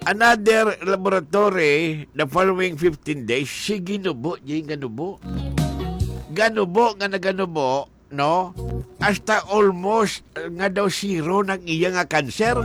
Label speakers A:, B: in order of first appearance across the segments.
A: Another laboratory, the following 15 days, si ginubo, yung ganubo. Ganubo nga naganubo, no? Hasta almost nga daw zero ng iya nga cancer.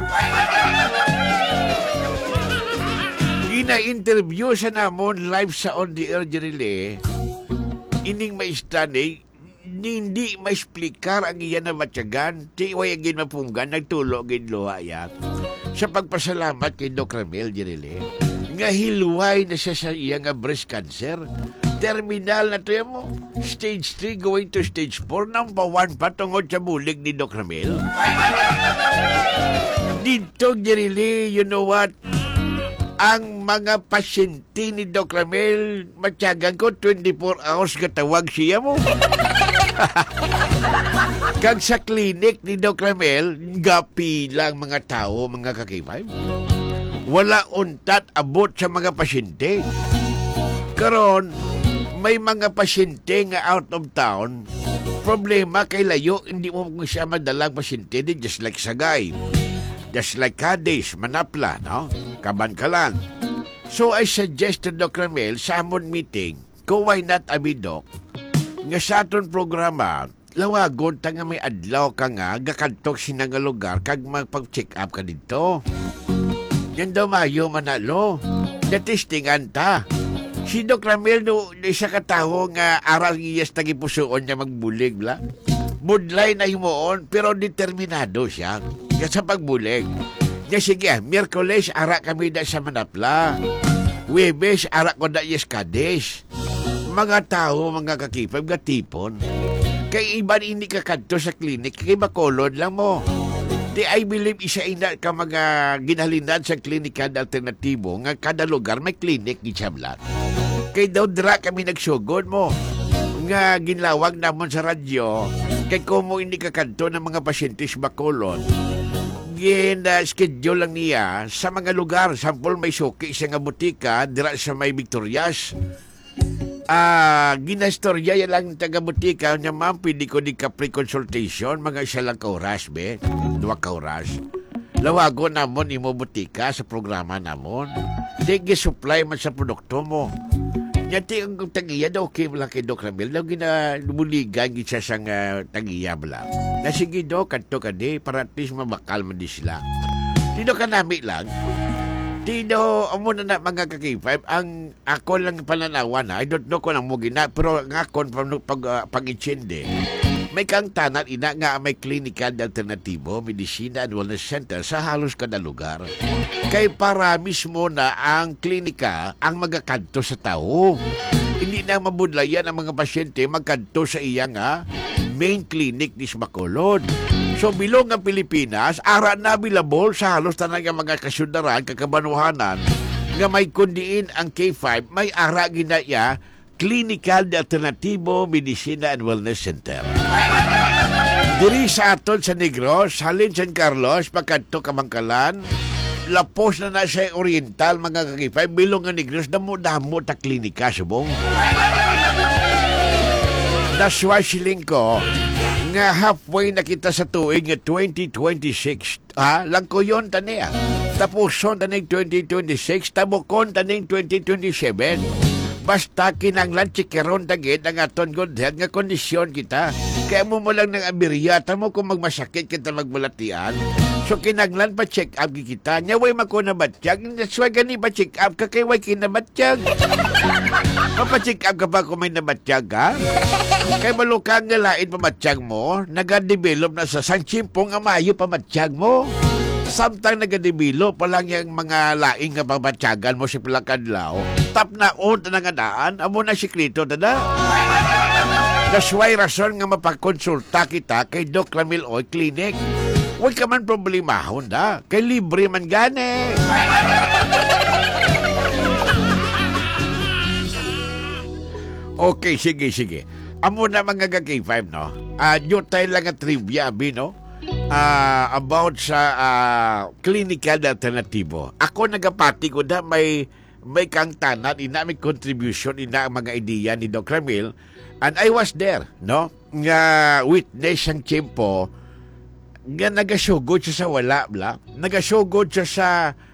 A: Gina-interview sa namon live sa On The Air Jerele. Ining maistani, hindi maesplikar ang iya na matyagan. Di wayagin mapunggan, nagtulo ginluha yan. Sa pagpasalamat kay Doc Ramel Jerele, nga hilway na siya sa iya nga breast cancer. Terminal na to yan mo. Stage 3 going to stage 4. Number 1 patungod sa bulig ni Doc Ramel. Dito, Jerele, you know what? Ang mga pasyente ni Doc Ramel, matyagan ko, 24 hours katawag siya mo. Kag sa klinik ni Doc Ramel, gapi lang mga tao, mga kakipay. Wala untat abot sa mga pasyente. Karon, may mga pasyente nga out of town, problema kay layo, hindi mo siya madalang pasyente, just like Sagay. Just like Cadiz, Manapla, no? Kabankalan. So I suggest to Dr. Ramel sa amon meeting, ko why not abidok, nga sa aton programa, lawagon ta nga may adlaw ka nga, gakantok sinang lugar, kag magpag-check up ka dito. Yan daw mayo manalo, natistingan ta. Si Doc Ramel no, isa katao nga aral ngiyas tagipusoon niya magbulig, bla? Budlay na himoon, pero determinado siya. Yan sa pagbulig. Ya sige, Miyerkules ara kami da sa Manapla. Huwebes ara ko da yes Cadiz. Mga tao, mga kakipag, gatipon. Kay iban hindi ka kadto sa klinik, kay makolod lang mo. Di I believe isa ina ka mga ginhalinan sa klinika alternatibo nga kada lugar may klinik gitsablat. Kay daw dra kami nagsugod mo. Nga ginlawag namon sa radyo, kay kumo hindi ka kadto ng mga pasyente sa Bacolod. Schedule lang niya sa mga lugar. Sampol may suki siya nga butika dira sa may Victorias. Ginastorya yan lang taga butika niya, ma'am, pwede ko di ka pre-consultation, mga isa lang kauras, be. 2 kauras. Lawago namon imo butika sa programa namon. Tige supply man sa produkto mo. Nyati ang tagiya daw, okay lang kay Doc Ramel. Daw ginabululigan gisa sang tagiya bala. Na sige do, kanto ka di, para at least mabakal man di sila. Dito ka nami lang. Dito, amo na mga kakipay, ang ako lang pananawan na, I don't know kung ang mugina, pero ang akon pag-itsende, may kang tanan ina nga may klinika alternatibo, medisina and wellness center sa halos kada lugar. Kay para mismo na ang klinika ang magakanto sa tao. Hindi na mabudlayan ang mga pasyente magkanto sa iya nga main clinic ni Bacolod. So bilong ang Pilipinas, ara na bilabol sa halos tanang mga kasyudaran, kakabanuhanan, nga may kundiin ang K5, may ara ginaya Clinical Alternativo Medicina and Wellness Center. Diri sa aton sa Negros, halin San Carlos, pagkanto Kamangkalan, lapos na sa Oriental, mga kakipay, bilong ang Negros, damo-damo ta klinika subong. Naswasiling ko, nga halfway na kita sa tuig nga 2026. Lang ko yun taniya. Tapos son taning 2026, tabukon taning 2027. Basta kinanglan chikeron dagit ang aton good health nga kondisyon kita. Kaya mo lang ng abiriyata mo kung magmasakit kita magbalatian. So kinanglan pa check up kita. Nyaway mako na batiyag. Nasway gani pa check up ka kay way kinabatiyag. Mapacheck up ka pa kung may nabatiyag ha? Kay malukang nga lain pamatiyag mo, nagadevelop na sa sangchimpong amayo pamatiyag mo. Samtang nagadevelop pa lang yung mga laing nga pamatyagan mo si Pilakadlaw, tap na on na nga daan, amo na sikrito tada. That's why rason nga mapagkonsulta kita kay Doc Ramel Oy Clinic. Huwag ka man problemahon da, kay libre man gane. Okay, sige. Amo na mga K5, no? Yun tayo lang ang trivia, no? About sa clinical alternatibo. Ako nagapati ko na may kang tanan, ina may contribution, ina ang mga ideya ni Doc Ramel. And I was there, no? Nga witness ang tiyempo, nga nagasugod siya sa wala, bla? Nagasugod siya sa